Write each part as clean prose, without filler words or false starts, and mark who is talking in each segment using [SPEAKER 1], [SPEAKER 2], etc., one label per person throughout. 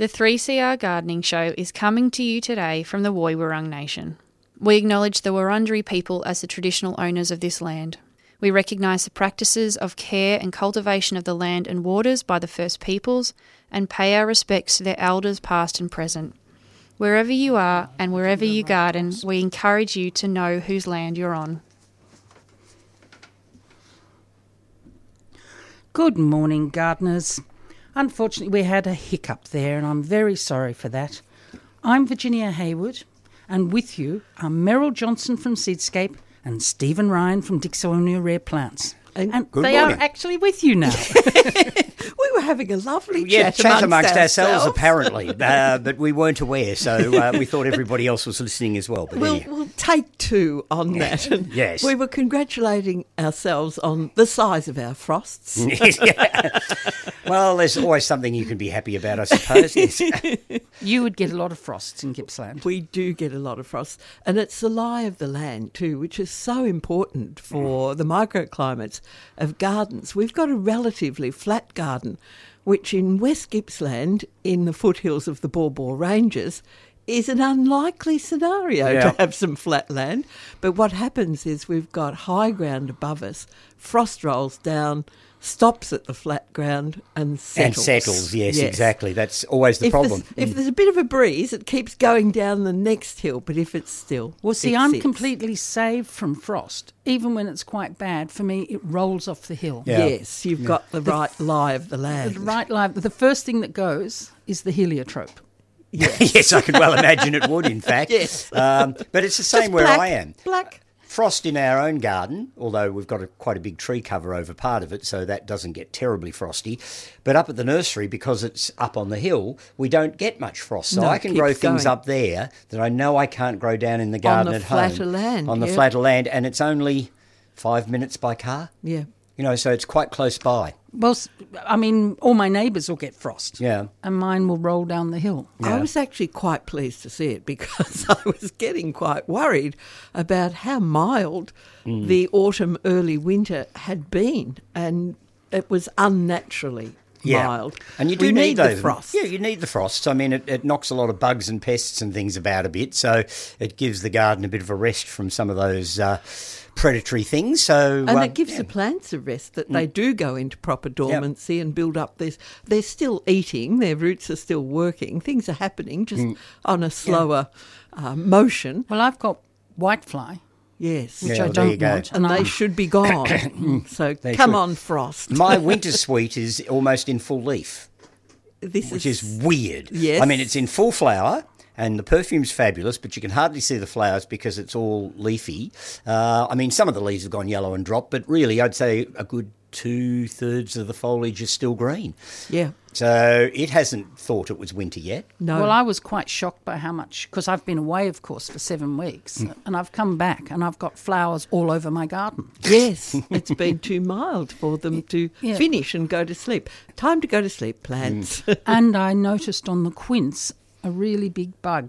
[SPEAKER 1] The 3CR Gardening Show is coming to you today from the Woy Wurrung Nation. We acknowledge the Wurundjeri people as the traditional owners of this land. We recognise the practices of care and cultivation of the land and waters by the First Peoples and pay our respects to their elders past and present. Wherever you are and wherever you garden, we encourage you to know whose land you're on.
[SPEAKER 2] Good morning, gardeners. Unfortunately, we had a hiccup there, and I'm very sorry for that. I'm Virginia Hayward, and with you are Meryl Johnson from Seedscape and Stephen Ryan from Dicksonia Rare Plants. And they
[SPEAKER 3] morning.
[SPEAKER 2] are actually with you now.
[SPEAKER 4] We were having a lovely chat
[SPEAKER 3] amongst ourselves apparently, but we weren't aware, so we thought everybody else was listening as well. But
[SPEAKER 4] We'll take two on that.
[SPEAKER 3] Yes.
[SPEAKER 4] We were congratulating ourselves on the size of our frosts.
[SPEAKER 3] Yeah. Well, there's always something you can be happy about, I suppose. Yes.
[SPEAKER 2] You would get a lot of frosts in Gippsland.
[SPEAKER 4] We do get a lot of frost, and it's the lie of the land too, which is so important for the microclimates of gardens. We've got a relatively flat garden, which in West Gippsland, in the foothills of the Baw Baw Ranges, is an unlikely scenario to have some flat land. But what happens is we've got high ground above us, frost rolls down, stops at the flat ground and settles.
[SPEAKER 3] And settles, yes, exactly. That's always the problem.
[SPEAKER 4] If there's a bit of a breeze, it keeps going down the next hill, but if it's still...
[SPEAKER 2] Well, see, I'm completely saved from frost. Even when it's quite bad, for me, it rolls off the hill.
[SPEAKER 3] Yeah.
[SPEAKER 4] Yes, you've got the right lie of the land.
[SPEAKER 2] The right line. The first thing that goes is the heliotrope.
[SPEAKER 4] Yes.
[SPEAKER 3] Yes, I could well imagine it would, in fact.
[SPEAKER 4] Yes.
[SPEAKER 3] But it's the same
[SPEAKER 4] Just
[SPEAKER 3] where
[SPEAKER 4] black,
[SPEAKER 3] I am.
[SPEAKER 4] Black.
[SPEAKER 3] Frost in our own garden, although we've got quite a big tree cover over part of it, so that doesn't get terribly frosty. But up at the nursery, because it's up on the hill, we don't get much frost. So
[SPEAKER 4] No,
[SPEAKER 3] I can
[SPEAKER 4] it
[SPEAKER 3] grow
[SPEAKER 4] keeps
[SPEAKER 3] things
[SPEAKER 4] going.
[SPEAKER 3] up there that I know I can't grow down in the garden at home.
[SPEAKER 4] On the flatter land.
[SPEAKER 3] On the
[SPEAKER 4] yeah.
[SPEAKER 3] flatter land, and it's only 5 minutes by car.
[SPEAKER 4] Yeah.
[SPEAKER 3] You know, so it's quite close by.
[SPEAKER 2] Well, I mean, all my neighbours will get frost.
[SPEAKER 3] Yeah.
[SPEAKER 2] And mine will roll down the hill.
[SPEAKER 3] Yeah.
[SPEAKER 4] I was actually quite pleased to see it because I was getting quite worried about how mild the autumn, early winter had been, and it was unnaturally mild.
[SPEAKER 3] And you do
[SPEAKER 4] We
[SPEAKER 3] need
[SPEAKER 4] the
[SPEAKER 3] those
[SPEAKER 4] frost.
[SPEAKER 3] Yeah, you need the frost. I mean, it knocks a lot of bugs and pests and things about a bit, so it gives the garden a bit of a rest from some of those predatory things. So,
[SPEAKER 4] And it gives the plants a rest that they do go into proper dormancy and build up this. They're still eating, their roots are still working, things are happening just on a slower motion.
[SPEAKER 2] Well, I've got whitefly,
[SPEAKER 4] Yes.
[SPEAKER 2] which
[SPEAKER 3] Yeah,
[SPEAKER 2] I
[SPEAKER 3] well, there you
[SPEAKER 2] don't
[SPEAKER 3] go.
[SPEAKER 2] want.
[SPEAKER 4] And they should be gone. So
[SPEAKER 3] They
[SPEAKER 4] come
[SPEAKER 3] should.
[SPEAKER 4] on, frost.
[SPEAKER 3] my winter sweet is almost in full leaf,
[SPEAKER 4] This
[SPEAKER 3] which is weird.
[SPEAKER 4] Yes.
[SPEAKER 3] I mean, it's in full flower. And the perfume's fabulous, but you can hardly see the flowers because it's all leafy. I mean, some of the leaves have gone yellow and dropped, but really I'd say a good 2/3 of the foliage is still green.
[SPEAKER 4] Yeah.
[SPEAKER 3] So it hasn't thought it was winter yet.
[SPEAKER 4] No.
[SPEAKER 2] Well, I was quite shocked by how much, because I've been away, of course, for 7 weeks, and I've come back and I've got flowers all over my garden.
[SPEAKER 4] Yes, it's been too mild for them to
[SPEAKER 2] Yeah.
[SPEAKER 4] finish and go to sleep. Time to go to sleep, plants.
[SPEAKER 2] And I noticed on the quince a really big bug,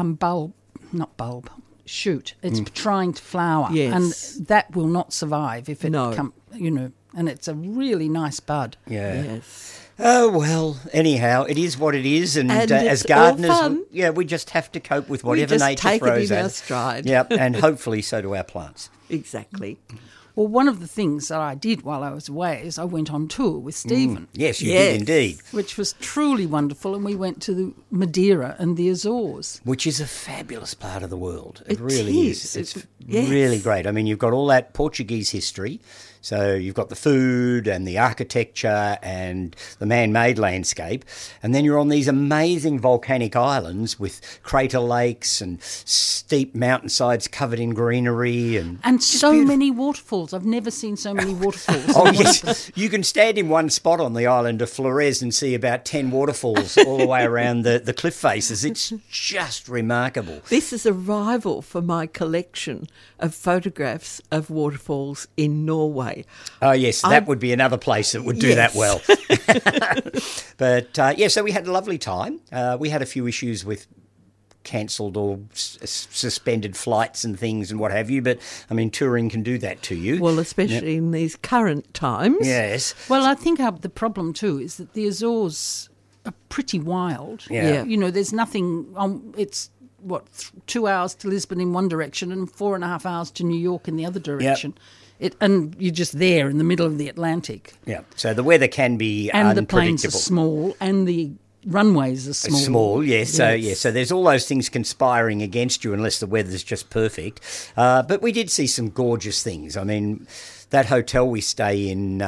[SPEAKER 2] shoot. It's trying to flower.
[SPEAKER 4] Yes.
[SPEAKER 2] And that will not survive if it
[SPEAKER 4] No.
[SPEAKER 2] and it's a really nice bud.
[SPEAKER 3] Yeah.
[SPEAKER 4] Yes.
[SPEAKER 3] Oh, well, anyhow, it is what it is. And,
[SPEAKER 4] And
[SPEAKER 3] as
[SPEAKER 4] it's all
[SPEAKER 3] gardeners,
[SPEAKER 4] fun.
[SPEAKER 3] we just have to cope with
[SPEAKER 4] We
[SPEAKER 3] whatever
[SPEAKER 4] just
[SPEAKER 3] nature
[SPEAKER 4] take it
[SPEAKER 3] throws
[SPEAKER 4] in
[SPEAKER 3] at
[SPEAKER 4] our
[SPEAKER 3] us.
[SPEAKER 4] stride.
[SPEAKER 3] Yeah, and hopefully so do our plants.
[SPEAKER 4] Exactly.
[SPEAKER 2] Well, one of the things that I did while I was away is I went on tour with Stephen,
[SPEAKER 3] Yes, you
[SPEAKER 4] Yes.
[SPEAKER 3] did indeed.
[SPEAKER 2] which was truly wonderful, and we went to the Madeira and the Azores.
[SPEAKER 3] Which is a fabulous part of the world. It
[SPEAKER 4] It
[SPEAKER 3] really
[SPEAKER 4] is.
[SPEAKER 3] is. It's
[SPEAKER 4] Yes.
[SPEAKER 3] really great. I mean, you've got all that Portuguese history. So you've got the food and the architecture and the man-made landscape. And then you're on these amazing volcanic islands with crater lakes and steep mountainsides covered in greenery.
[SPEAKER 2] And so many waterfalls. I've never seen so many waterfalls.
[SPEAKER 3] Oh, yes. You can stand in one spot on the island of Flores and see about 10 waterfalls all the way around the cliff faces. It's just remarkable.
[SPEAKER 4] This is a rival for my collection of photographs of waterfalls in Norway.
[SPEAKER 3] Oh, yes, that would be another place that would do that
[SPEAKER 4] Yes.
[SPEAKER 3] well. But, so we had a lovely time. We had a few issues with cancelled or suspended flights and things and what have you, but, I mean, touring can do that to you.
[SPEAKER 4] Well, especially in these current times.
[SPEAKER 3] Yes.
[SPEAKER 2] Well, I think the problem too is that the Azores are pretty wild.
[SPEAKER 3] Yeah.
[SPEAKER 2] You know, there's nothing it's 2 hours to Lisbon in one direction and 4.5 hours to New York in the other direction. And you're just there in the middle of the Atlantic.
[SPEAKER 3] Yeah. So the weather can be
[SPEAKER 2] And the
[SPEAKER 3] unpredictable.
[SPEAKER 2] planes are small and the runways are small.
[SPEAKER 3] Small, yes. So there's all those things conspiring against you unless the weather's just perfect. But we did see some gorgeous things. I mean, that hotel we stay in,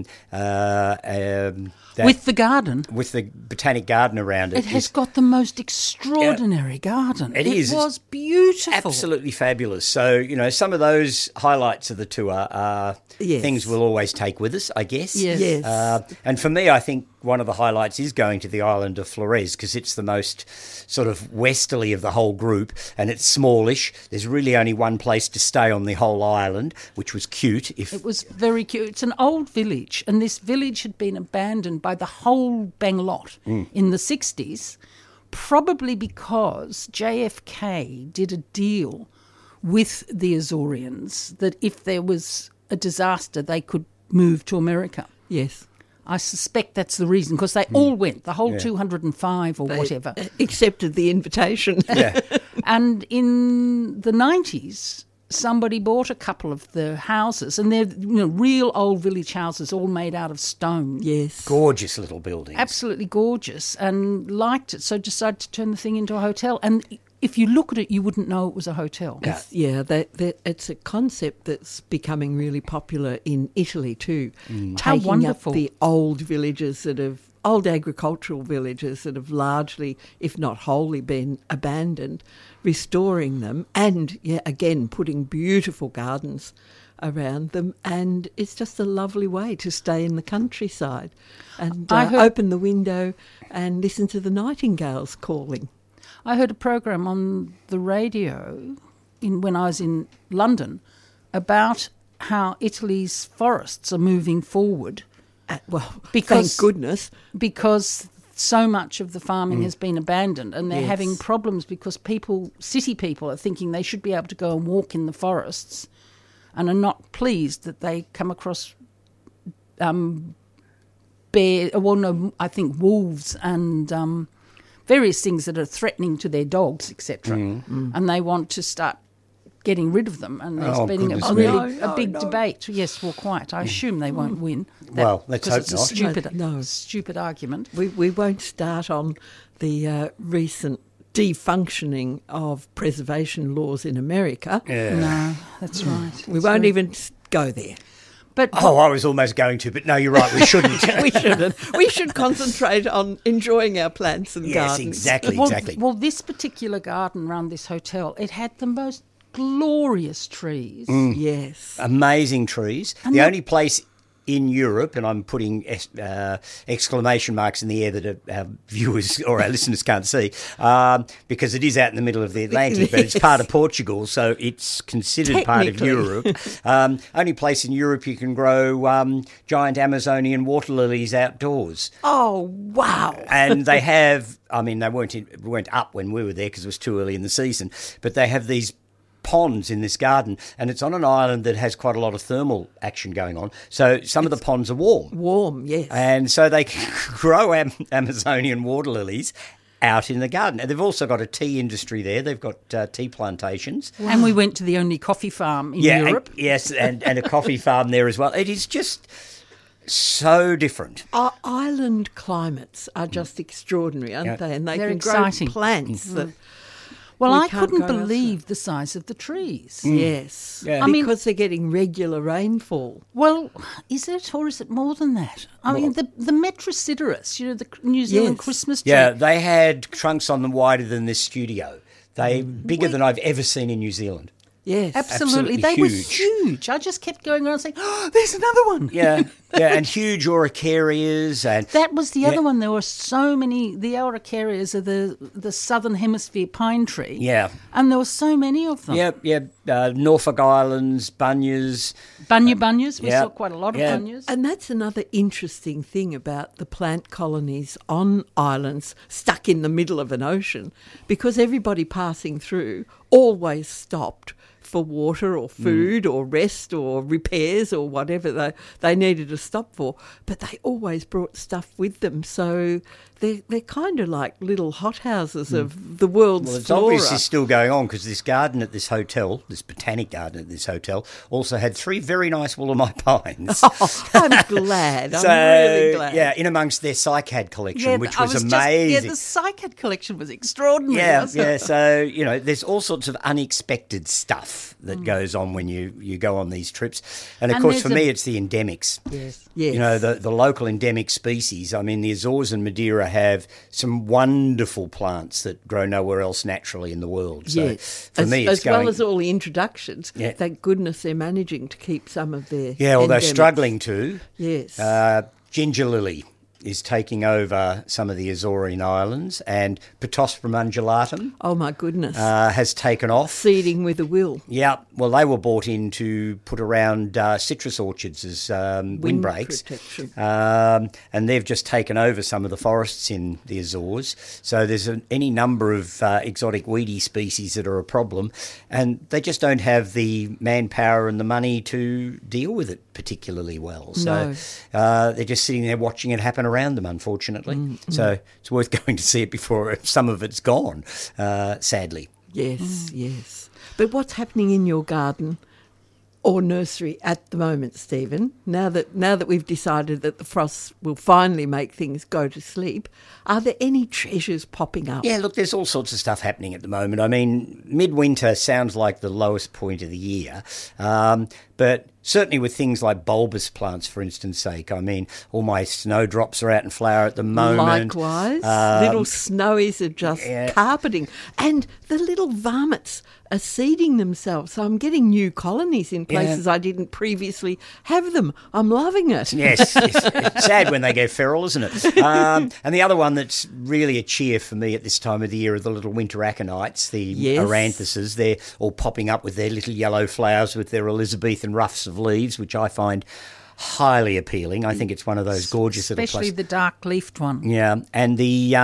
[SPEAKER 2] With the garden.
[SPEAKER 3] with the botanic garden around it,
[SPEAKER 2] It has got the most extraordinary garden.
[SPEAKER 3] It is.
[SPEAKER 2] It was beautiful.
[SPEAKER 3] absolutely fabulous. So, you know, some of those highlights of the tour are
[SPEAKER 4] Yes.
[SPEAKER 3] things we'll always take with us, I guess.
[SPEAKER 2] Yes.
[SPEAKER 4] Yes.
[SPEAKER 3] And for me, I think one of the highlights is going to the island of Flores because it's the most sort of westerly of the whole group and it's smallish. There's really only one place to stay on the whole island, which was cute.
[SPEAKER 2] It was very cute. It's an old village, and this village had been abandoned by the whole bang lot in the 60s, probably because JFK did a deal with the Azorians that if there was a disaster, they could move to America.
[SPEAKER 4] Yes.
[SPEAKER 2] I suspect that's the reason, because they all went, the whole 205 or
[SPEAKER 4] They
[SPEAKER 2] whatever.
[SPEAKER 4] accepted the invitation.
[SPEAKER 3] Yeah.
[SPEAKER 2] And in the 90s, somebody bought a couple of the houses, and they're real old village houses, all made out of stone.
[SPEAKER 4] Yes.
[SPEAKER 3] Gorgeous little buildings.
[SPEAKER 2] Absolutely gorgeous, and liked it, so decided to turn the thing into a hotel. And if you look at it, you wouldn't know it was a hotel.
[SPEAKER 4] It's a concept that's becoming really popular in Italy too.
[SPEAKER 2] How
[SPEAKER 4] Taking
[SPEAKER 2] wonderful.
[SPEAKER 4] up the old villages old agricultural villages that have largely, if not wholly, been abandoned, restoring them and, again, putting beautiful gardens around them. And it's just a lovely way to stay in the countryside and open the window and listen to the nightingales calling.
[SPEAKER 2] I heard a program on the radio when I was in London about how Italy's forests are moving forward.
[SPEAKER 4] Thank goodness.
[SPEAKER 2] Because so much of the farming has been abandoned, and they're
[SPEAKER 4] Yes.
[SPEAKER 2] having problems because city people are thinking they should be able to go and walk in the forests and are not pleased that they come across wolves and various things that are threatening to their dogs, etc. And they want to start getting rid of them, and there's been
[SPEAKER 3] goodness
[SPEAKER 2] a
[SPEAKER 3] me.
[SPEAKER 2] big debate. Yes, well, quite. I assume they won't win.
[SPEAKER 3] Well, let's hope
[SPEAKER 2] because it's
[SPEAKER 3] not.
[SPEAKER 2] a stupid argument.
[SPEAKER 4] We won't start on the recent defunctioning of preservation laws in America.
[SPEAKER 2] No, that's right.
[SPEAKER 4] We won't even go there.
[SPEAKER 2] But
[SPEAKER 3] Oh, I was almost going to, but no, you're right, we shouldn't.
[SPEAKER 4] We shouldn't. We should concentrate on enjoying our plants and
[SPEAKER 3] Yes,
[SPEAKER 4] gardens.
[SPEAKER 3] exactly.
[SPEAKER 2] Well, this particular garden around this hotel, it had the most glorious trees.
[SPEAKER 4] Yes.
[SPEAKER 3] Amazing trees. The only place in Europe, and I'm putting exclamation marks in the air that our viewers or our listeners can't see, because it is out in the middle of the Atlantic, but it's part of Portugal, so it's considered part of
[SPEAKER 4] Technically.
[SPEAKER 3] Europe. Only place in Europe you can grow giant Amazonian water lilies outdoors.
[SPEAKER 4] Oh, wow.
[SPEAKER 3] And they have, I mean, they weren't up when we were there because it was too early in the season, but they have these ponds in this garden, and it's on an island that has quite a lot of thermal action going on. So some of the ponds are warm.
[SPEAKER 4] Warm, yes.
[SPEAKER 3] And so they can grow Amazonian water lilies out in the garden. And they've also got a tea industry there. They've got tea plantations.
[SPEAKER 2] And we went to the only coffee farm in Europe.
[SPEAKER 3] And a coffee farm there as well. It is just so different.
[SPEAKER 4] Our island climates are just extraordinary, aren't they? And they
[SPEAKER 2] They're
[SPEAKER 4] can
[SPEAKER 2] exciting.
[SPEAKER 4] grow plants that
[SPEAKER 2] Well,
[SPEAKER 4] we
[SPEAKER 2] I
[SPEAKER 4] can't
[SPEAKER 2] couldn't
[SPEAKER 4] grow
[SPEAKER 2] believe the size of the trees.
[SPEAKER 4] Yes.
[SPEAKER 3] Yeah.
[SPEAKER 2] I mean-
[SPEAKER 4] because they're getting regular rainfall.
[SPEAKER 2] Well, is it, or is it more than that? I mean, the Metrosideros, the New Zealand
[SPEAKER 4] Yes.
[SPEAKER 2] Christmas tree.
[SPEAKER 3] Yeah, they had trunks on them wider than this studio. They bigger than I've ever seen in New Zealand.
[SPEAKER 4] Yes.
[SPEAKER 2] Absolutely. They
[SPEAKER 3] Absolutely
[SPEAKER 2] were
[SPEAKER 3] huge.
[SPEAKER 2] huge. I just kept going around saying, oh, there's another one.
[SPEAKER 3] Yeah, and huge Araucarias and
[SPEAKER 2] That was the other one. There were so many. The Araucarias are the southern hemisphere pine tree.
[SPEAKER 3] Yeah.
[SPEAKER 2] And there were so many of them.
[SPEAKER 3] Norfolk Islands, Bunyas.
[SPEAKER 2] Bunyas. We
[SPEAKER 3] Yeah.
[SPEAKER 2] saw quite a lot of
[SPEAKER 3] Yeah.
[SPEAKER 2] bunyas.
[SPEAKER 4] And that's another interesting thing about the plant colonies on islands stuck in the middle of an ocean, because everybody passing through always stopped for water or food or rest or repairs or whatever they needed to stop for. But they always brought stuff with them. So they're kind of like little hothouses of the world's
[SPEAKER 3] Well, it's
[SPEAKER 4] flora.
[SPEAKER 3] obviously still going on because this garden at this hotel, this botanic garden at this hotel, also had 3 very nice Wollemi pines.
[SPEAKER 4] Oh, I'm glad. I'm really glad.
[SPEAKER 3] Yeah, in amongst their cycad collection, which was amazing.
[SPEAKER 2] the cycad collection was extraordinary.
[SPEAKER 3] Yeah,
[SPEAKER 2] wasn't it?
[SPEAKER 3] yeah. So, there's all sorts of unexpected stuff that goes on when you go on these trips. And, of
[SPEAKER 2] And
[SPEAKER 3] course,
[SPEAKER 2] there's
[SPEAKER 3] for me, it's the endemics.
[SPEAKER 2] Yes.
[SPEAKER 4] Yes.
[SPEAKER 3] The local endemic species. I mean, the Azores and Madeira have some wonderful plants that grow nowhere else naturally in the world. So
[SPEAKER 4] Yes,
[SPEAKER 3] for me, it's
[SPEAKER 4] as well
[SPEAKER 3] going...
[SPEAKER 4] as all the introductions.
[SPEAKER 3] Yeah.
[SPEAKER 4] Thank goodness they're managing to keep some of their
[SPEAKER 3] Yeah, well, they're
[SPEAKER 4] endemics.
[SPEAKER 3] struggling to.
[SPEAKER 4] Yes.
[SPEAKER 3] Ginger lily is taking over some of the Azorean islands, and Pittosporum undulatum
[SPEAKER 4] Oh my goodness,
[SPEAKER 3] has taken off.
[SPEAKER 4] seeding with a will.
[SPEAKER 3] Yeah, well, they were bought in to put around citrus orchards as windbreaks.
[SPEAKER 4] protection.
[SPEAKER 3] And they've just taken over some of the forests in the Azores. So there's any number of exotic weedy species that are a problem, and they just don't have the manpower and the money to deal with it particularly well. So they're just sitting there watching it happen around them, unfortunately. So it's worth going to see it before some of it's gone, sadly.
[SPEAKER 4] Yes, yes. But what's happening in your garden or nursery at the moment, Stephen? Now that we've decided that the frosts will finally make things go to sleep, are there any treasures popping up?
[SPEAKER 3] Yeah, look, there's all sorts of stuff happening at the moment. I mean, midwinter sounds like the lowest point of the year, but certainly with things like bulbous plants, for instance sake. I mean, all my snowdrops are out in flower at the moment.
[SPEAKER 4] Likewise, little snowies are just carpeting, and the little varmints are seeding themselves. So I'm getting new colonies in places I didn't previously have them. I'm loving it.
[SPEAKER 3] Yes, it's sad when they go feral, isn't it? And the other one that's really a cheer for me at this time of the year are the little winter aconites, the aranthuses. They're all popping up with their little yellow flowers with their Elizabethan ruffs of leaves, which I find highly appealing. I think it's one of those gorgeous little
[SPEAKER 2] Especially
[SPEAKER 3] places.
[SPEAKER 2] the dark-leafed one.
[SPEAKER 3] Yeah, and the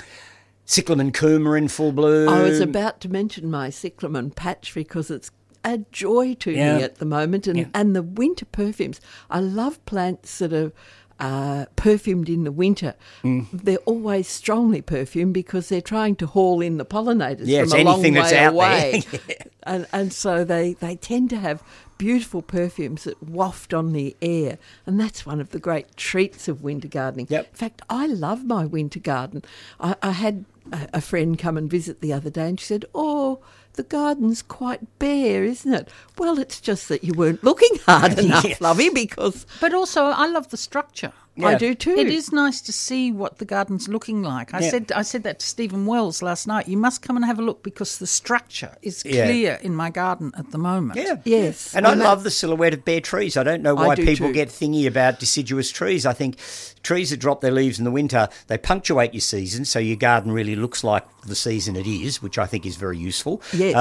[SPEAKER 3] cyclamen coom are in full bloom.
[SPEAKER 4] I was about to mention my cyclamen patch because it's a joy to me at the moment, and the winter perfumes. I love plants that are perfumed in the winter. They're always strongly perfumed because they're trying to haul in the pollinators from a long
[SPEAKER 3] anything
[SPEAKER 4] way
[SPEAKER 3] that's out
[SPEAKER 4] away.
[SPEAKER 3] there.
[SPEAKER 4] and so they tend to have beautiful perfumes that waft on the air, and that's one of the great treats of winter gardening.
[SPEAKER 3] Yep.
[SPEAKER 4] In fact, I love my winter garden. I had a friend come and visit the other day, and she said, "Oh, the garden's quite bare, isn't it?" Well, it's just that you weren't looking hard enough, lovey, because
[SPEAKER 2] But also, I love the structure.
[SPEAKER 4] I do too.
[SPEAKER 2] It is nice to see what the garden's looking like. I said that to Stephen Wells last night. You must come and have a look because the structure is clear in my garden at the moment.
[SPEAKER 3] Yeah.
[SPEAKER 4] Yes.
[SPEAKER 3] And I love the silhouette of bare trees. I don't know why
[SPEAKER 4] do
[SPEAKER 3] people
[SPEAKER 4] too.
[SPEAKER 3] get thingy about deciduous trees. I think trees that drop their leaves in the winter, they punctuate your season, so your garden really looks like the season it is, which I think is very useful.
[SPEAKER 4] Yes.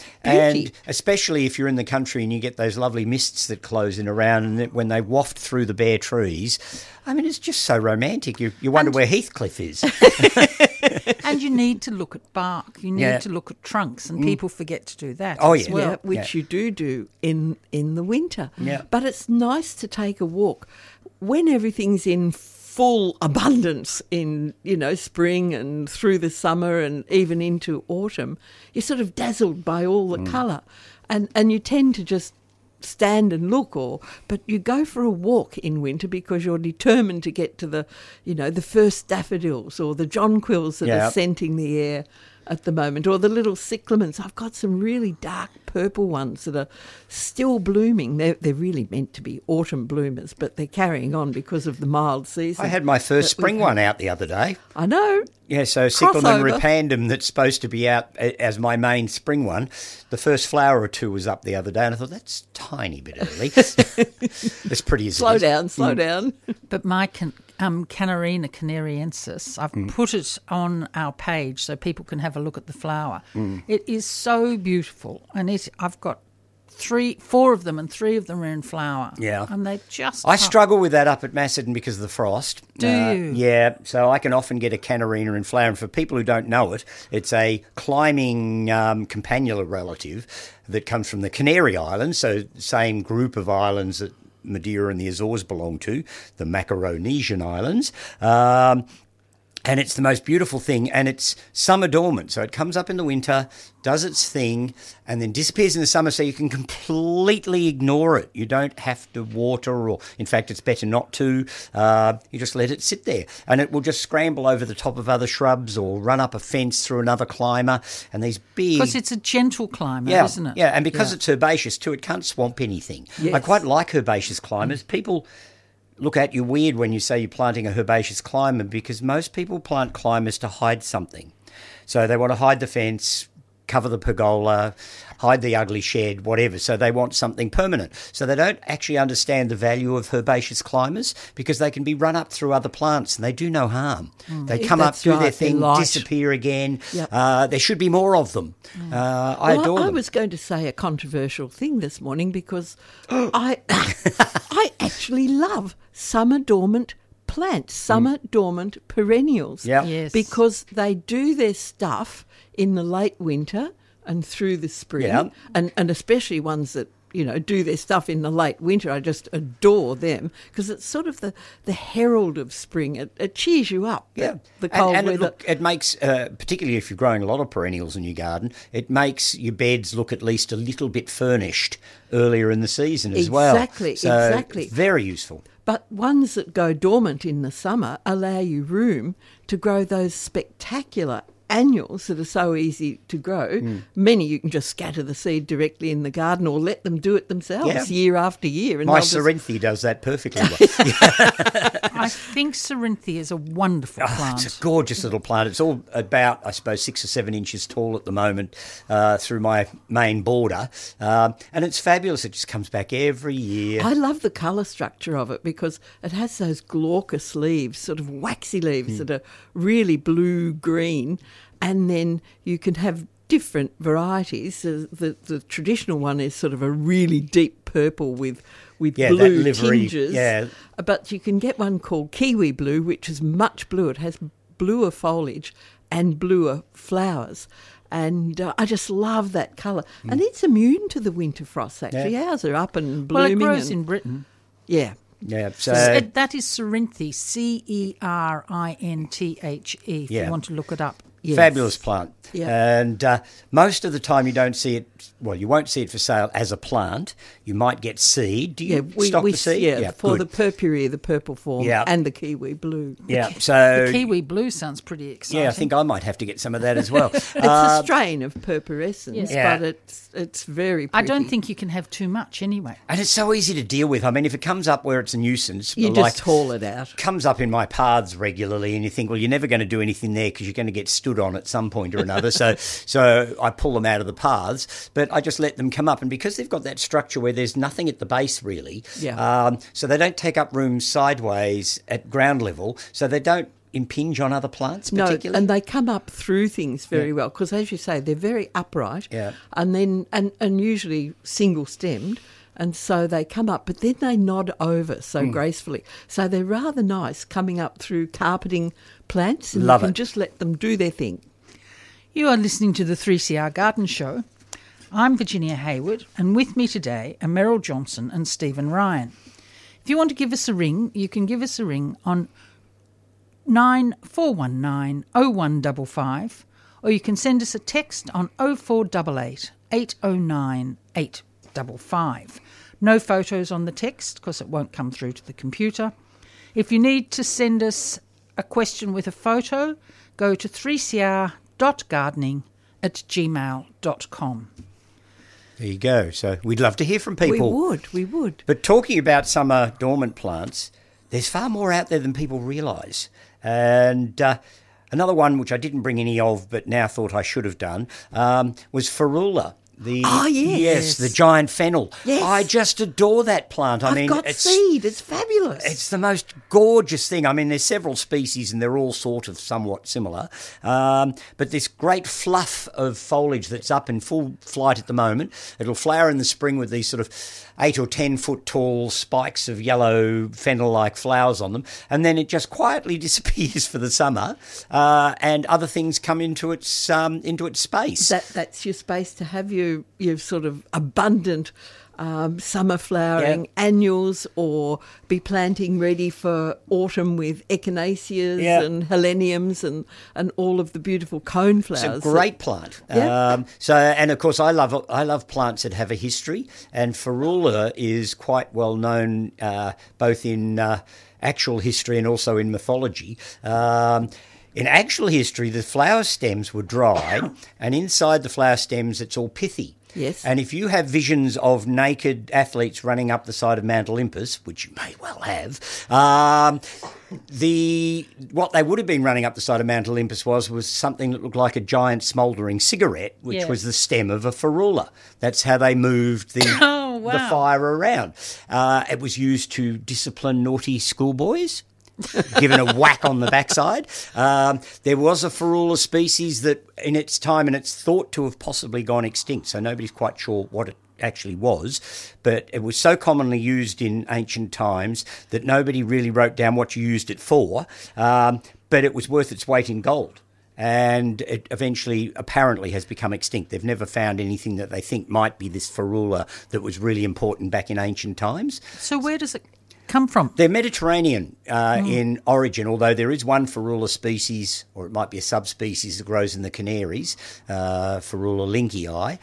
[SPEAKER 3] And especially if you're in the country and you get those lovely mists that close in around, and when they waft through the bare trees, I mean, it's just so romantic. You wonder where Heathcliff is.
[SPEAKER 2] And you need to look at bark. You need to look at trunks, and people forget to do that
[SPEAKER 3] Oh,
[SPEAKER 2] as
[SPEAKER 3] yeah.
[SPEAKER 2] well.
[SPEAKER 4] which you do in the winter.
[SPEAKER 3] Yeah.
[SPEAKER 4] But it's nice to take a walk when everything's in full abundance in, spring and through the summer and even into autumn. You're sort of dazzled by all the colour, and you tend to just stand and look, but you go for a walk in winter because you're determined to get to the first daffodils or the jonquils that are scenting the air at the moment, or the little cyclamens. I've got some really dark purple ones that are still blooming. They're really meant to be autumn bloomers, but they're carrying on because of the mild season.
[SPEAKER 3] I had my first spring one out the other day.
[SPEAKER 4] I know.
[SPEAKER 3] Yeah, so Cyclamen
[SPEAKER 4] Crossover.
[SPEAKER 3] repandum, that's supposed to be out as my main spring one. The first flower or two was up the other day, and I thought, that's a tiny bit early. It's pretty as
[SPEAKER 4] Slow
[SPEAKER 3] it is.
[SPEAKER 4] down.
[SPEAKER 2] But my Canarina canariensis, I've put it on our page so people can have a look at the flower. It is so beautiful, and I've got 4 of them, and 3 of them are in flower.
[SPEAKER 3] Yeah.
[SPEAKER 2] And they just...
[SPEAKER 3] I struggle with that up at Macedon because of the frost.
[SPEAKER 2] Do you?
[SPEAKER 3] Yeah, so I can often get a Canarina in flower. And for people who don't know it, it's a climbing campanula relative that comes from the Canary Islands, so the same group of islands that Madeira and the Azores belong to, the Macaronesian Islands. And it's the most beautiful thing, and it's summer dormant. So it comes up in the winter, does its thing, and then disappears in the summer, so you can completely ignore it. You don't have to water, or in fact, it's better not to. You just let it sit there, and it will just scramble over the top of other shrubs or run up a fence through another climber. And these big...
[SPEAKER 2] Because it's a gentle climber,
[SPEAKER 3] yeah,
[SPEAKER 2] isn't it?
[SPEAKER 3] Yeah, and because it's herbaceous too, it can't swamp anything.
[SPEAKER 4] Yes.
[SPEAKER 3] I quite like herbaceous climbers. People look at you weird when you say you're planting a herbaceous climber, because most people plant climbers to hide something. So they want to hide the fence, cover the pergola, hide the ugly shed, whatever. So they want something permanent. So they don't actually understand the value of herbaceous climbers, because they can be run up through other plants and they do no harm. They come up,
[SPEAKER 4] That's
[SPEAKER 3] do their
[SPEAKER 4] right,
[SPEAKER 3] thing,
[SPEAKER 4] they're light.
[SPEAKER 3] disappear again.
[SPEAKER 4] Yep.
[SPEAKER 3] There should be more of them. I adore them.
[SPEAKER 4] I was going to say a controversial thing this morning, because I actually love summer dormant plants, summer dormant perennials.
[SPEAKER 3] Yeah.
[SPEAKER 2] Yes.
[SPEAKER 4] Because they do their stuff in the late winter and through the spring.
[SPEAKER 3] Yeah.
[SPEAKER 4] And especially ones that, you know, do their stuff in the late winter. I just adore them, because it's sort of the herald of spring. It cheers you up.
[SPEAKER 3] Yeah,
[SPEAKER 4] The cold
[SPEAKER 3] and
[SPEAKER 4] weather.
[SPEAKER 3] it makes, particularly if you're growing a lot of perennials in your garden, it makes your beds look at least a little bit furnished earlier in the season as well.
[SPEAKER 4] Exactly.
[SPEAKER 3] Very useful.
[SPEAKER 4] But ones that go dormant in the summer allow you room to grow those spectacular annuals that are so easy to grow. Many you can just scatter the seed directly in the garden, or let them do it themselves year after year. And
[SPEAKER 3] My
[SPEAKER 4] they'll just-
[SPEAKER 3] Cerinthy does that perfectly well.
[SPEAKER 2] I think Cerinthy is a wonderful plant.
[SPEAKER 3] It's a gorgeous little plant. It's all about, I suppose, 6 or 7 inches tall at the moment through my main border. And it's fabulous. It just comes back every year.
[SPEAKER 4] I love the colour structure of it, because it has those glaucous leaves, sort of waxy leaves that are really blue-green, and then you can have different varieties. The traditional one is sort of a really deep purple with
[SPEAKER 3] Yeah, that
[SPEAKER 4] blue
[SPEAKER 3] livery,
[SPEAKER 4] tinges.
[SPEAKER 3] yeah.
[SPEAKER 4] But you can get one called kiwi blue, which is much bluer. It has bluer foliage and bluer flowers. And I just love that colour. And it's immune to the winter frosts, actually.
[SPEAKER 3] Yeah.
[SPEAKER 4] Ours are up and
[SPEAKER 2] Well,
[SPEAKER 4] blooming.
[SPEAKER 2] it grows in Britain.
[SPEAKER 4] Yeah.
[SPEAKER 3] Yeah, so
[SPEAKER 2] That is Cerinthy, Cerinthe, if
[SPEAKER 3] Yeah.
[SPEAKER 2] you want to look it up.
[SPEAKER 4] Yes.
[SPEAKER 3] fabulous plant.
[SPEAKER 4] Yeah.
[SPEAKER 3] And most of the time you don't see it, well, you won't see it for sale as a plant. You might get seed. Do you stock the seed?
[SPEAKER 4] Yeah, for
[SPEAKER 3] good.
[SPEAKER 4] the purpurea, the purple form,
[SPEAKER 3] Yeah.
[SPEAKER 4] and the kiwi blue.
[SPEAKER 3] Yeah, so...
[SPEAKER 2] The kiwi blue sounds pretty exciting.
[SPEAKER 3] Yeah, I think I might have to get some of that as well.
[SPEAKER 4] It's a strain of purpurescence,
[SPEAKER 3] Yeah.
[SPEAKER 4] but it's very
[SPEAKER 2] I
[SPEAKER 4] pretty.
[SPEAKER 2] don't think you can have too much anyway.
[SPEAKER 3] And it's so easy to deal with. I mean, if it comes up where it's a nuisance,
[SPEAKER 4] You
[SPEAKER 3] like
[SPEAKER 4] just haul it out.
[SPEAKER 3] comes up in my paths regularly, and you think, well, you're never going to do anything there because you're going to get stood on at some point or another. So I pull them out of the paths, but I just let them come up. And because they've got that structure where there's nothing at the base really,
[SPEAKER 4] Yeah.
[SPEAKER 3] so they don't take up room sideways at ground level, so they don't impinge on other plants
[SPEAKER 4] No,
[SPEAKER 3] particularly.
[SPEAKER 4] and they come up through things very well, because as you say, they're very upright,
[SPEAKER 3] Yeah.
[SPEAKER 4] and then and usually single stemmed, and so they come up, but then they nod over so gracefully. So they're rather nice coming up through carpeting plants, and
[SPEAKER 3] Love
[SPEAKER 4] you can
[SPEAKER 3] it.
[SPEAKER 4] just let them do their thing.
[SPEAKER 2] You are listening to the 3CR Garden Show. I'm Virginia Hayward, and with me today are Meryl Johnson and Stephen Ryan. If you want to give us a ring, you can give us a ring on 9419 0155, or you can send us a text on 0488 809 855. No photos on the text because it won't come through to the computer. If you need to send us a question with a photo, go to 3cr.gardening@gmail.com.
[SPEAKER 3] There you go. So we'd love to hear from people.
[SPEAKER 4] We would.
[SPEAKER 3] But talking about summer dormant plants, there's far more out there than people realise. And another one which I didn't bring any of but now thought I should have done was ferula. Yes, the giant fennel.
[SPEAKER 4] Yes.
[SPEAKER 3] I just adore that plant.
[SPEAKER 4] I've got seed. It's fabulous.
[SPEAKER 3] It's the most gorgeous thing. I mean, there's several species and they're all sort of somewhat similar. But this great fluff of foliage that's up in full flight at the moment, it'll flower in the spring with these sort of 8 or 10 foot tall spikes of yellow fennel-like flowers on them, and then it just quietly disappears for the summer, and other things come into its space.
[SPEAKER 4] That's your space to have your sort of abundant summer flowering annuals, or be planting ready for autumn with echinaceas and heleniums and all of the beautiful cone flowers.
[SPEAKER 3] It's a great plant.
[SPEAKER 4] Yeah.
[SPEAKER 3] And of course I love plants that have a history, and ferula is quite well known both in actual history and also in mythology. In actual history, the flower stems were dried, and inside the flower stems it's all pithy.
[SPEAKER 4] Yes.
[SPEAKER 3] And if you have visions of naked athletes running up the side of Mount Olympus, which you may well have, what they would have been running up the side of Mount Olympus was something that looked like a giant smouldering cigarette, which was the stem of a ferula. That's how they moved the fire around. It was used to discipline naughty schoolboys. Given a whack on the backside. There was a ferula species that in its time, and it's thought to have possibly gone extinct, so nobody's quite sure what it actually was, but it was so commonly used in ancient times that nobody really wrote down what you used it for, but it was worth its weight in gold. And it eventually, apparently, has become extinct. They've never found anything that they think might be this ferula that was really important back in ancient times.
[SPEAKER 2] So where does it come from?
[SPEAKER 3] They're Mediterranean in origin, although there is one ferula species, or it might be a subspecies that grows in the Canaries, Ferula linkii.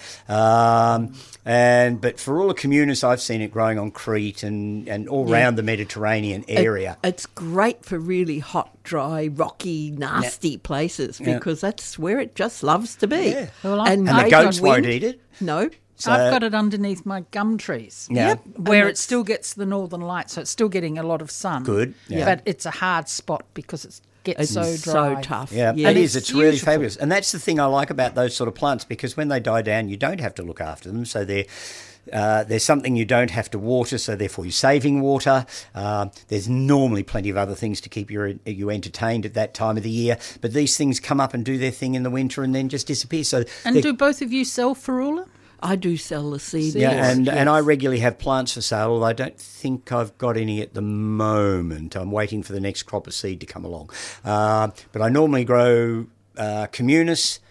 [SPEAKER 3] But Ferula communis, I've seen it growing on Crete and all around the Mediterranean area.
[SPEAKER 4] It's great for really hot, dry, rocky, nasty places, because that's where it just loves to be.
[SPEAKER 3] Yeah.
[SPEAKER 2] Well,
[SPEAKER 3] And the goats won't eat it.
[SPEAKER 4] No.
[SPEAKER 3] So,
[SPEAKER 2] I've got it underneath my gum trees.
[SPEAKER 3] Yeah.
[SPEAKER 2] Where it still gets the northern light, so it's still getting a lot of sun.
[SPEAKER 3] Good. Yeah.
[SPEAKER 2] But it's a hard spot because it gets so dry.
[SPEAKER 4] So tough.
[SPEAKER 3] Yeah,
[SPEAKER 4] Yeah.
[SPEAKER 3] it is. It's really
[SPEAKER 2] beautiful.
[SPEAKER 3] fabulous. And that's the thing I like about those sort of plants, because when they die down, you don't have to look after them. So there's something you don't have to water, so therefore you're saving water. There's normally plenty of other things to keep you entertained at that time of the year. But these things come up and do their thing in the winter and then just disappear. So
[SPEAKER 2] And do both of you sell ferula?
[SPEAKER 4] I do sell the seed.
[SPEAKER 3] yeah, and I regularly have plants for sale, although I don't think I've got any at the moment. I'm waiting for the next crop of seed to come along. But I normally grow communis,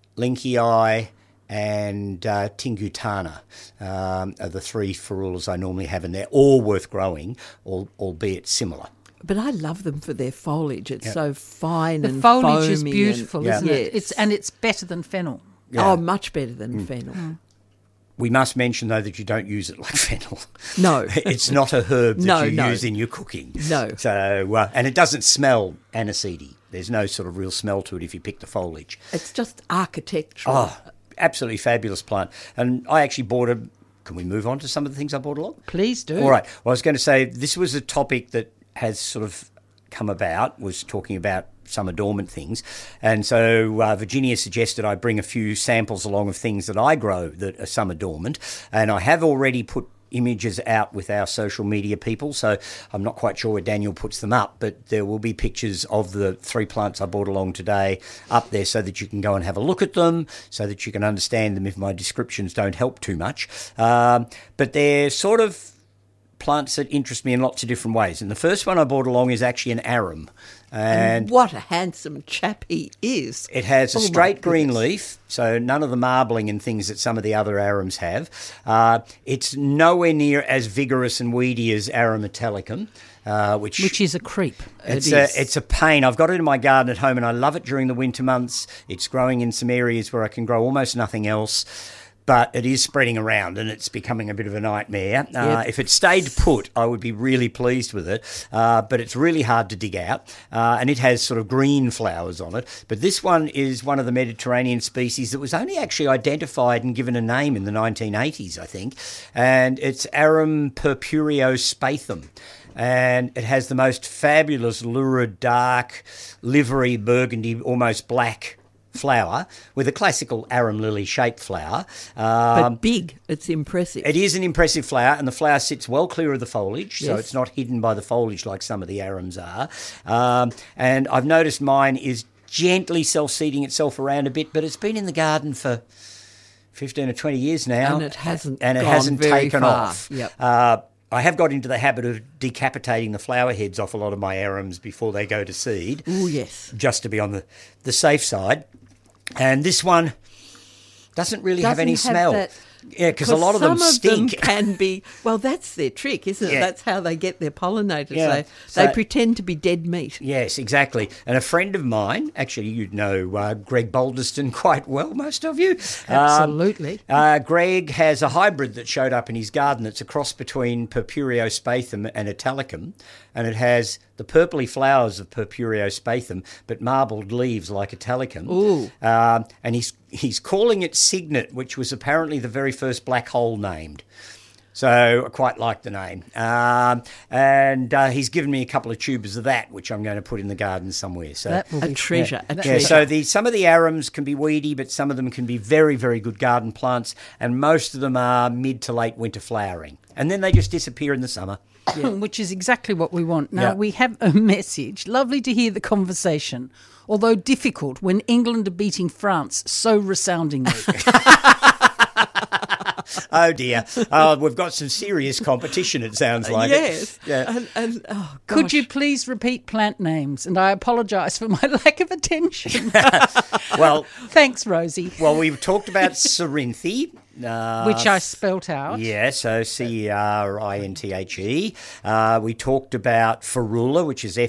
[SPEAKER 3] linkii, and tingutana are the three ferulas I normally have, and they're all worth growing, albeit similar.
[SPEAKER 4] But I love them for their foliage. It's so fine
[SPEAKER 2] The
[SPEAKER 4] and
[SPEAKER 2] foliage is
[SPEAKER 4] foamy
[SPEAKER 2] beautiful,
[SPEAKER 3] and-
[SPEAKER 2] isn't
[SPEAKER 4] Yeah.
[SPEAKER 2] it? It's better than fennel.
[SPEAKER 3] Yeah.
[SPEAKER 4] Oh, much better than fennel.
[SPEAKER 3] We must mention, though, that you don't use it like fennel.
[SPEAKER 4] No.
[SPEAKER 3] It's not a herb that
[SPEAKER 4] No,
[SPEAKER 3] you
[SPEAKER 4] no.
[SPEAKER 3] use in your cooking.
[SPEAKER 4] No.
[SPEAKER 3] So, and it doesn't smell aniseedy. There's no sort of real smell to it if you pick the foliage.
[SPEAKER 4] It's just architectural.
[SPEAKER 3] Oh, absolutely fabulous plant. And I actually bought a... Can we move on to some of the things I bought along?
[SPEAKER 2] Please do.
[SPEAKER 3] All right. Well, I was going to say this was a topic that has sort of come about, was talking about summer dormant things. And so Virginia suggested I bring a few samples along of things that I grow that are summer dormant. And I have already put images out with our social media people, so I'm not quite sure where Daniel puts them up, but there will be pictures of the 3 plants I brought along today up there so that you can go and have a look at them, so that you can understand them if my descriptions don't help too much. But they're sort of plants that interest me in lots of different ways. And the first one I brought along is actually an arum.
[SPEAKER 4] And what a handsome chap he is.
[SPEAKER 3] It has a
[SPEAKER 4] Oh, my
[SPEAKER 3] straight green
[SPEAKER 4] goodness.
[SPEAKER 3] leaf, so none of the marbling and things that some of the other arums have. It's nowhere near as vigorous and weedy as Arum italicum,
[SPEAKER 2] Which is a creep.
[SPEAKER 3] it's a pain. I've got it in my garden at home and I love it during the winter months. It's growing in some areas where I can grow almost nothing else. But it is spreading around and it's becoming a bit of a nightmare. If it stayed put, I would be really pleased with it. But it's really hard to dig out. And it has sort of green flowers on it. But this one is one of the Mediterranean species that was only actually identified and given a name in the 1980s, I think. And it's Arum purpureo spathum. And it has the most fabulous lurid, dark, livery, burgundy, almost black flower with a classical arum lily shaped flower.
[SPEAKER 4] But big, it's impressive.
[SPEAKER 3] It is an impressive flower, and the flower sits well clear of the foliage, so
[SPEAKER 4] Yes.
[SPEAKER 3] it's not hidden by the foliage like some of the arums are. And I've noticed mine is gently self-seeding itself around a bit, but it's been in the garden for 15 or 20 years now.
[SPEAKER 4] And it hasn't
[SPEAKER 3] and it
[SPEAKER 4] gone
[SPEAKER 3] hasn't
[SPEAKER 4] very
[SPEAKER 3] taken
[SPEAKER 4] far.
[SPEAKER 3] off.
[SPEAKER 4] Yep.
[SPEAKER 3] I have got into the habit of decapitating the flower heads off a lot of my arums before they go to seed,
[SPEAKER 4] Oh, yes.
[SPEAKER 3] just to be on the safe side. And this one doesn't really have any
[SPEAKER 4] Doesn't have
[SPEAKER 3] smell.
[SPEAKER 4] that-
[SPEAKER 3] Yeah, because a lot of them
[SPEAKER 4] some
[SPEAKER 3] stink.
[SPEAKER 4] Them can be, well, that's their trick, isn't it?
[SPEAKER 3] Yeah.
[SPEAKER 4] That's how they get their pollinators.
[SPEAKER 3] Yeah.
[SPEAKER 4] They
[SPEAKER 3] So-
[SPEAKER 4] pretend to be dead meat.
[SPEAKER 3] Yes, exactly. And a friend of mine, actually, you'd know Greg Balderston quite well, most of you.
[SPEAKER 2] Absolutely.
[SPEAKER 3] Greg has a hybrid that showed up in his garden. It's a cross between Purpureo spathum and Italicum, and it has the purpley flowers of Purpureo spathum, but marbled leaves like Italicum.
[SPEAKER 4] Ooh.
[SPEAKER 3] And he's calling it Signet, which was apparently the very first black hole named. So I quite like the name. And he's given me a couple of tubers of that, which I'm going to put in the garden somewhere. So
[SPEAKER 2] That will
[SPEAKER 4] A
[SPEAKER 2] be
[SPEAKER 4] treasure, a
[SPEAKER 3] yeah,
[SPEAKER 4] treasure.
[SPEAKER 3] so some of the arums can be weedy, but some of them can be very, very good garden plants, and most of them are mid to late winter flowering. And then they just disappear in the summer.
[SPEAKER 2] which is exactly what we want. Now,
[SPEAKER 3] Yeah.
[SPEAKER 2] we have a message. Lovely to hear the conversation, although difficult when England are beating France so resoundingly.
[SPEAKER 3] Oh, dear. We've got some serious competition, it sounds like.
[SPEAKER 4] Yes.
[SPEAKER 3] Yeah.
[SPEAKER 4] And oh,
[SPEAKER 2] Could
[SPEAKER 4] gosh.
[SPEAKER 2] you please repeat plant names? And I apologise for my lack of attention.
[SPEAKER 3] Well,
[SPEAKER 2] Thanks, Rosie.
[SPEAKER 3] we've talked about Cerinthe.
[SPEAKER 2] Which I spelt out.
[SPEAKER 3] Yeah, so Cerinthe. We talked about Ferula, which is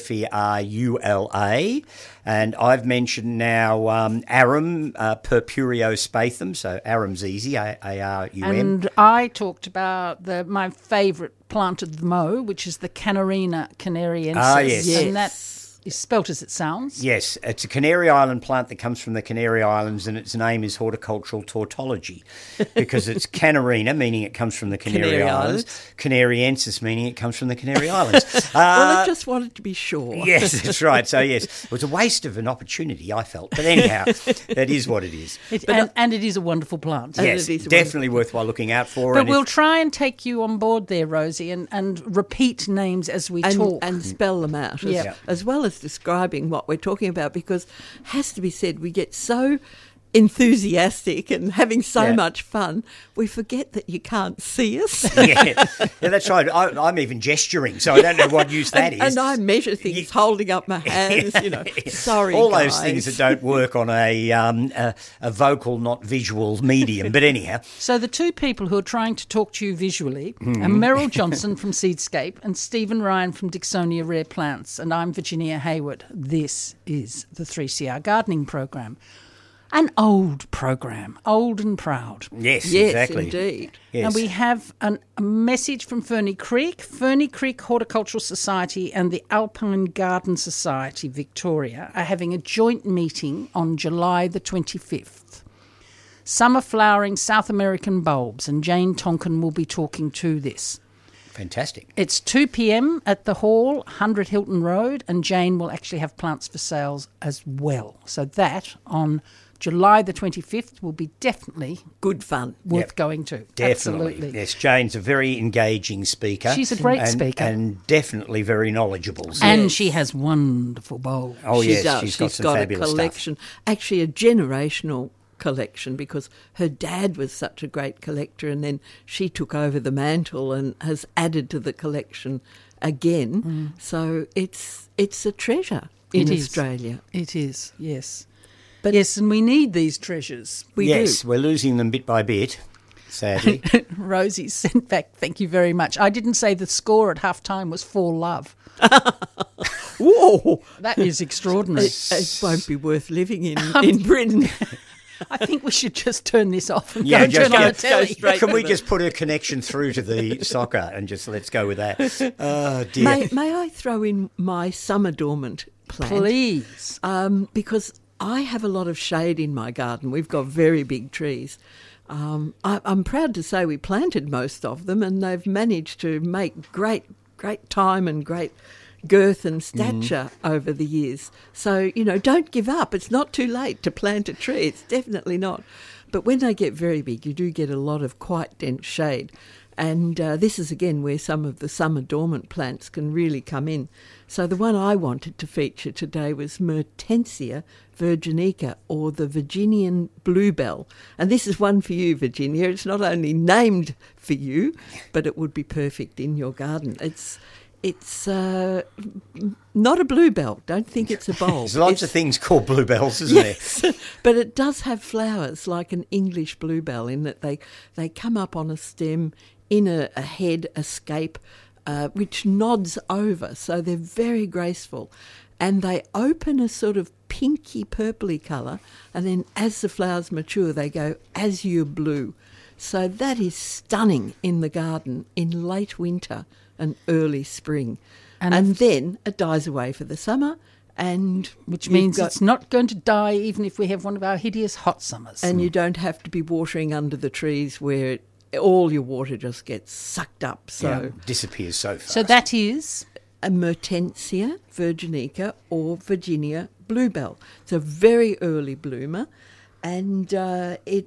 [SPEAKER 3] Ferula. And I've mentioned now arum, Purpureo spathum. So arum's easy, A-R-U-M.
[SPEAKER 2] And I talked about my favourite plant of the Mo, which is the Canarina canariensis.
[SPEAKER 3] Ah, yes.
[SPEAKER 2] And that is spelt as it sounds.
[SPEAKER 3] Yes, it's a Canary Island plant that comes from the Canary Islands, and its name is horticultural tautology because it's Canarina, meaning it comes from the Canary
[SPEAKER 4] Canary
[SPEAKER 3] Islands,
[SPEAKER 4] Islands.
[SPEAKER 3] Canariensis, meaning it comes from the Canary Islands.
[SPEAKER 4] Well, I just wanted to be sure.
[SPEAKER 3] Yes, that's right. So, yes, it was a waste of an opportunity, I felt. But anyhow, that is what it is.
[SPEAKER 2] And it is a wonderful plant.
[SPEAKER 4] And
[SPEAKER 3] Yes,
[SPEAKER 4] it is
[SPEAKER 3] definitely worthwhile looking out for.
[SPEAKER 2] But
[SPEAKER 3] and
[SPEAKER 2] we'll try and take you on board there, Rosie, and repeat names as we talk.
[SPEAKER 4] And spell them out,
[SPEAKER 2] Yeah.
[SPEAKER 4] as well as describing what we're talking about, because has to be said, we get so enthusiastic and having so
[SPEAKER 3] Yeah.
[SPEAKER 4] much fun, we forget that you can't see us.
[SPEAKER 3] yeah, that's right. I'm even gesturing, so I don't know what use that is.
[SPEAKER 4] And I measure things holding up my hands, Sorry,
[SPEAKER 3] all
[SPEAKER 4] guys.
[SPEAKER 3] those things that don't work on a vocal, not visual medium. But anyhow,
[SPEAKER 2] So the two people who are trying to talk to you visually
[SPEAKER 3] Mm-hmm.
[SPEAKER 2] are Meryl Johnson from Seedscape and Stephen Ryan from Dixonia Rare Plants, and I'm Virginia Hayward. This is the 3CR Gardening Program. An old program, old and proud.
[SPEAKER 3] yes,
[SPEAKER 4] Yes,
[SPEAKER 3] exactly.
[SPEAKER 4] indeed.
[SPEAKER 3] Yes.
[SPEAKER 2] And we have a message from Ferny Creek. Ferny Creek Horticultural Society and the Alpine Garden Society Victoria are having a joint meeting on July the 25th. Summer flowering South American bulbs, and Jane Tonkin will be talking to this.
[SPEAKER 3] Fantastic.
[SPEAKER 2] It's 2 p.m. at the hall, 100 Hilton Road, and Jane will actually have plants for sales as well. So that on July the 25th will be definitely
[SPEAKER 4] Good fun.
[SPEAKER 2] worth
[SPEAKER 3] Yep.
[SPEAKER 2] going to.
[SPEAKER 3] Definitely.
[SPEAKER 2] Absolutely.
[SPEAKER 3] Yes, Jane's a very engaging speaker.
[SPEAKER 2] She's a great
[SPEAKER 3] and,
[SPEAKER 2] speaker.
[SPEAKER 3] And definitely very knowledgeable. So-
[SPEAKER 2] And she has wonderful bulbs.
[SPEAKER 3] oh,
[SPEAKER 4] She
[SPEAKER 3] yes,
[SPEAKER 4] does.
[SPEAKER 3] she's got some
[SPEAKER 4] a
[SPEAKER 3] fabulous
[SPEAKER 4] collection, actually a generational collection, because her dad was such a great collector, and then she took over the mantle and has added to the collection again. So it's a treasure in
[SPEAKER 2] It is.
[SPEAKER 4] Australia.
[SPEAKER 2] It is, yes.
[SPEAKER 4] But-
[SPEAKER 2] yes, and we need these treasures.
[SPEAKER 4] We
[SPEAKER 3] yes,
[SPEAKER 4] do.
[SPEAKER 3] we're losing them bit by bit, sadly.
[SPEAKER 2] Rosie sent back, thank you very much. I didn't say the score at half-time was 4-love.
[SPEAKER 4] Whoa!
[SPEAKER 2] That is extraordinary.
[SPEAKER 4] It won't be worth living in Britain.
[SPEAKER 2] I think we should just turn this off and
[SPEAKER 3] Yeah,
[SPEAKER 2] go and
[SPEAKER 3] just
[SPEAKER 2] turn on
[SPEAKER 3] go
[SPEAKER 2] the telly.
[SPEAKER 4] straight
[SPEAKER 3] Can
[SPEAKER 4] to
[SPEAKER 3] we
[SPEAKER 4] the-
[SPEAKER 3] just put a connection through to the soccer and just let's go with that? Oh, dear.
[SPEAKER 4] May I throw in my summer dormant plant?
[SPEAKER 2] Please.
[SPEAKER 4] Because I have a lot of shade in my garden. We've got very big trees. I'm proud to say we planted most of them, and they've managed to make great time and great girth and stature over the years. So, don't give up. It's not too late to plant a tree. It's definitely not. But when they get very big, you do get a lot of quite dense shade. And this is, again, where some of the summer dormant plants can really come in. So the one I wanted to feature today was Mertensia virginica, or the Virginian bluebell. And this is one for you, Virginia. It's not only named for you, but it would be perfect in your garden. It's not a bluebell. Don't think it's a bulb.
[SPEAKER 3] There's lots of things called bluebells, isn't there?
[SPEAKER 4] But it does have flowers like an English bluebell in that they come up on a stem in a head, a scape, which nods over. So they're very graceful. And they open a sort of pinky purpley colour, and then as the flowers mature, they go azure blue. So that is stunning in the garden in late winter and early spring. And then it dies away for the summer, and
[SPEAKER 2] which means it's not going to die even if we have one of our hideous hot summers.
[SPEAKER 4] And you don't have to be watering under the trees where all your water just gets sucked up. So
[SPEAKER 3] disappears so fast.
[SPEAKER 2] So that is
[SPEAKER 4] a Mertensia virginica, or Virginia bluebell. It's a very early bloomer, and it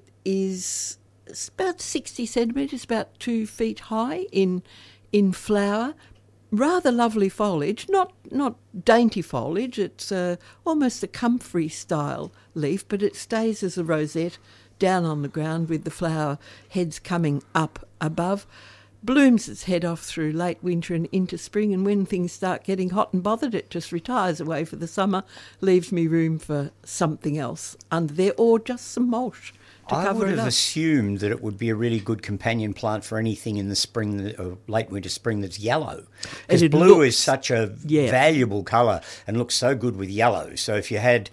[SPEAKER 4] is about 60 centimetres, about 2 feet high in flower. Rather lovely foliage, not dainty foliage. It's almost a comfrey style leaf, but it stays as a rosette down on the ground with the flower heads coming up above. Blooms its head off through late winter and into spring, and when things start getting hot and bothered, it just retires away for the summer, leaves me room for something else under there, or just some mulch to
[SPEAKER 3] I
[SPEAKER 4] cover
[SPEAKER 3] would
[SPEAKER 4] it
[SPEAKER 3] have
[SPEAKER 4] up.
[SPEAKER 3] assumed that it would be a really good companion plant for anything in the spring or late winter spring that's yellow. Because
[SPEAKER 4] And it
[SPEAKER 3] blue
[SPEAKER 4] looks-
[SPEAKER 3] is such a valuable colour and looks so good with yellow. So if you had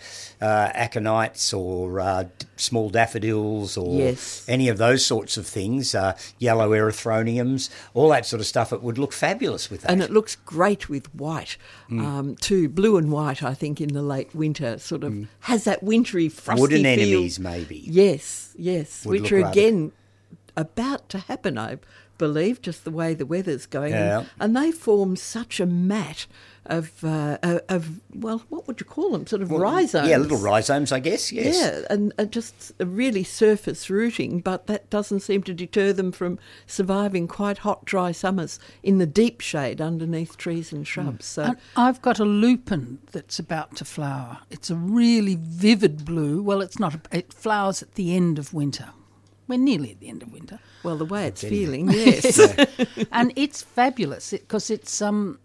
[SPEAKER 3] aconites or small daffodils or any of those sorts of things, yellow erythroniums, all that sort of stuff, it would look fabulous with that.
[SPEAKER 4] And it looks great with white, too. Blue and white, I think, in the late winter sort of has that wintry, frosty
[SPEAKER 3] Wooden
[SPEAKER 4] feel.
[SPEAKER 3] enemies, maybe.
[SPEAKER 4] Yes,
[SPEAKER 3] Would
[SPEAKER 4] which
[SPEAKER 3] look
[SPEAKER 4] are
[SPEAKER 3] rather-
[SPEAKER 4] again about to happen, I believe, just the way the weather's going.
[SPEAKER 3] Yeah.
[SPEAKER 4] And they form such a mat of well, what would you call them? Sort of rhizomes.
[SPEAKER 3] Yeah, little rhizomes, I guess, yes.
[SPEAKER 4] Yeah, and just a really surface rooting, but that doesn't seem to deter them from surviving quite hot, dry summers in the deep shade underneath trees and shrubs. So
[SPEAKER 2] And I've got a lupin that's about to flower. It's a really vivid blue. Well, it's not. It flowers at the end of winter. We're nearly at the end of winter.
[SPEAKER 4] well, the way it's feeling, yes.
[SPEAKER 2] And it's fabulous because it's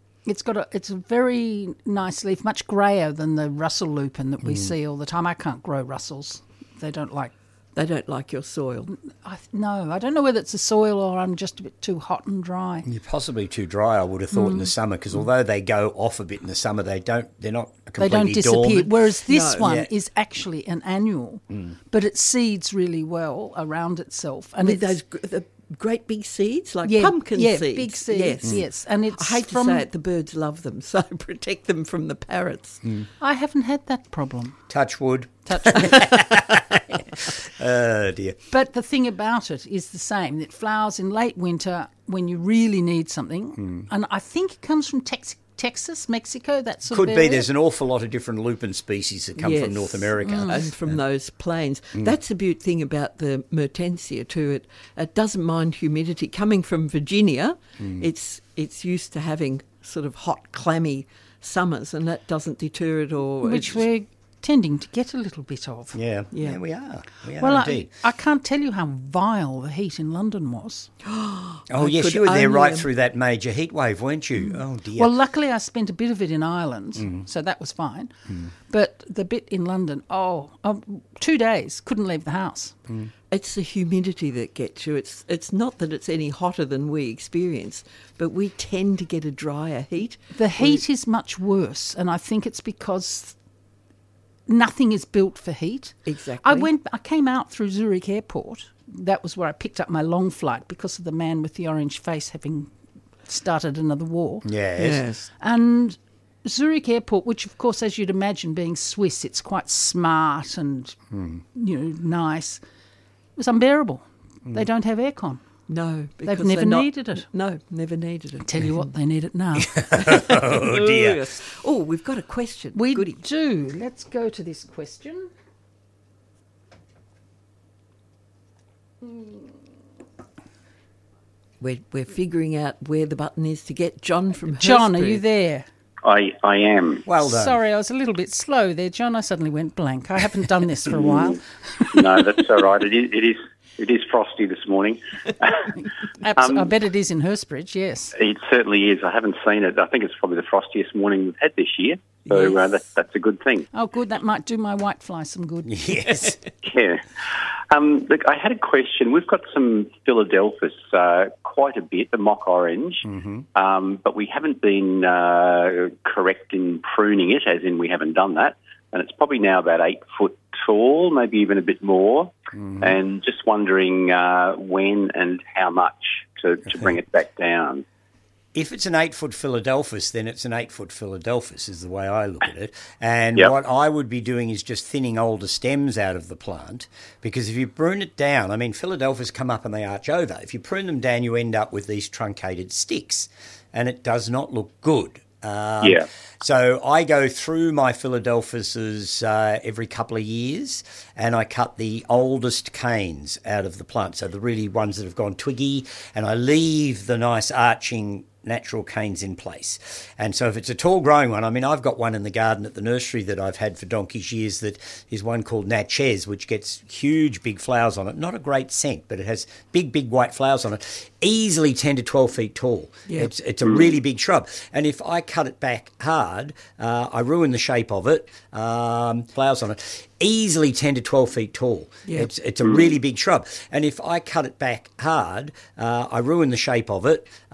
[SPEAKER 2] a very nice leaf, much grayer than the Russell lupin that we see all the time. I can't grow Russells; they don't like.
[SPEAKER 4] They don't like your soil.
[SPEAKER 2] No, I don't know whether it's the soil or I'm just a bit too hot and dry.
[SPEAKER 3] You're possibly too dry, I would have thought, in the summer, because although they go off a bit in the summer, they're not
[SPEAKER 2] They
[SPEAKER 3] completely
[SPEAKER 2] don't disappear.
[SPEAKER 3] dormant.
[SPEAKER 2] Whereas this
[SPEAKER 3] No.
[SPEAKER 2] one
[SPEAKER 3] Yeah.
[SPEAKER 2] is actually an annual, but it seeds really well around itself, and
[SPEAKER 4] With
[SPEAKER 2] it's
[SPEAKER 4] the great big seeds, like
[SPEAKER 2] yeah,
[SPEAKER 4] pumpkin
[SPEAKER 2] yeah,
[SPEAKER 4] seeds.
[SPEAKER 2] big seeds, yes. And it's
[SPEAKER 4] I hate to say it, the birds love them, so protect them from the parrots.
[SPEAKER 2] I haven't had that problem.
[SPEAKER 3] Touch wood. Oh, dear.
[SPEAKER 2] But the thing about it is the same. It flowers in late winter when you really need something. And I think it comes from Texas, Mexico, that sort
[SPEAKER 3] Could
[SPEAKER 2] of
[SPEAKER 3] be.
[SPEAKER 2] area.
[SPEAKER 3] There's an awful lot of different lupin species that come
[SPEAKER 4] Yes.
[SPEAKER 3] from North America.
[SPEAKER 4] And from those plains. That's the beaut thing about the Mertensia too. It doesn't mind humidity. Coming from Virginia, it's used to having sort of hot, clammy summers, and that doesn't deter it or
[SPEAKER 2] Which we're tending to get a little bit of.
[SPEAKER 3] Yeah,
[SPEAKER 4] Yeah.
[SPEAKER 3] we are. We are
[SPEAKER 2] Well,
[SPEAKER 3] indeed.
[SPEAKER 2] I can't tell you how vile the heat in London was.
[SPEAKER 3] Oh,
[SPEAKER 4] I
[SPEAKER 3] yes,
[SPEAKER 4] could
[SPEAKER 3] you were there
[SPEAKER 4] only
[SPEAKER 3] right through that major heat wave, weren't you? Oh, dear.
[SPEAKER 2] Well, luckily I spent a bit of it in Ireland, so that was fine. But the bit in London, 2 days, couldn't leave the house.
[SPEAKER 4] It's the humidity that gets you. It's not that it's any hotter than we experience, but we tend to get a drier heat.
[SPEAKER 2] The heat is much worse, and I think it's because nothing is built for heat.
[SPEAKER 4] Exactly.
[SPEAKER 2] I came out through Zurich Airport. That was where I picked up my long flight because of the man with the orange face having started another war.
[SPEAKER 3] yes.
[SPEAKER 2] And Zurich Airport, which of course, as you'd imagine, being Swiss, it's quite smart and nice, was unbearable. They don't have aircon.
[SPEAKER 4] No,
[SPEAKER 2] They've
[SPEAKER 4] because
[SPEAKER 2] never
[SPEAKER 4] they're not-
[SPEAKER 2] needed it.
[SPEAKER 4] No, never needed it.
[SPEAKER 2] Tell you what, they need it now.
[SPEAKER 3] Oh, dear.
[SPEAKER 4] Oh, we've got a question.
[SPEAKER 2] We
[SPEAKER 4] Goody.
[SPEAKER 2] do. Let's go to this question.
[SPEAKER 4] We're figuring out where the button is to get John from
[SPEAKER 2] John, are
[SPEAKER 4] Hurstbury.
[SPEAKER 2] you there?
[SPEAKER 5] I am.
[SPEAKER 3] Well done.
[SPEAKER 2] Sorry, I was a little bit slow there, John. I suddenly went blank. I haven't done this for a while.
[SPEAKER 5] No, that's all right. It is frosty this morning.
[SPEAKER 2] I bet it is in Hurstbridge, yes.
[SPEAKER 5] It certainly is. I haven't seen it. I think it's probably the frostiest morning we've had this year. So that's a good thing.
[SPEAKER 2] Oh, good. That might do my whitefly some good.
[SPEAKER 3] Yes.
[SPEAKER 5] Yeah. Look, I had a question. We've got some Philadelphus, quite a bit, the mock orange, but we haven't been correct in pruning it, as in we haven't done that. And it's probably now about 8 foot tall, maybe even a bit more. And just wondering when and how much to bring it back down.
[SPEAKER 3] If it's an 8-foot Philadelphus, then it's an 8-foot Philadelphus is the way I look at it. And
[SPEAKER 5] Yep.
[SPEAKER 3] what I would be doing is just thinning older stems out of the plant, because if you prune it down, I mean, Philadelphus come up and they arch over. If you prune them down, you end up with these truncated sticks, and it does not look good.
[SPEAKER 5] Yeah.
[SPEAKER 3] So I go through my Philadelphuses every couple of years, and I cut the oldest canes out of the plant, so the really ones that have gone twiggy, and I leave the nice arching natural canes in place. And so if it's a tall growing one, I mean, I've got one in the garden at the nursery that I've had for donkey's years that is one called Natchez, which gets huge big flowers on it. Not a great scent, but it has big white flowers on it. Easily 10 to 12 feet tall.
[SPEAKER 2] Yeah.
[SPEAKER 3] It's a really big shrub. And if I cut it back hard, I ruin the shape of it. Flowers on it. Easily 10 to 12 feet tall.
[SPEAKER 2] Yeah.
[SPEAKER 3] It's a really big shrub. And if I cut it back hard, I ruin the shape of it.